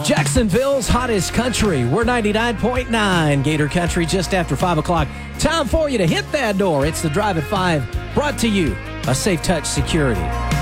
Jacksonville's hottest country. We're 99.9 Gator Country just after 5 o'clock. Time for you to hit that door. It's the Drive at 5, brought to you by Safe Touch Security.